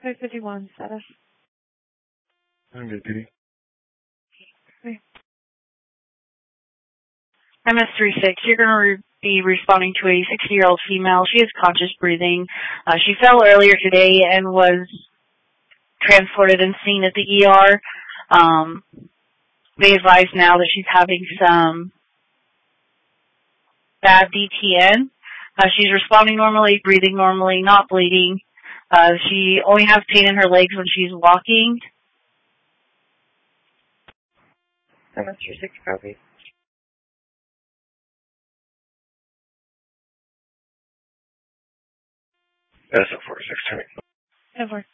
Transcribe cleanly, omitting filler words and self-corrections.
551 status. I'm good, Didi. Okay. MS-36, you're going to be responding to a 60-year-old female. She is conscious breathing. She fell earlier today and was transported and seen at the ER. They advise now that she's having some bad DTN. She's responding normally, breathing normally, not bleeding. She only has pain in her legs when she's walking. MS-36, copy. SO46, tell me. Over.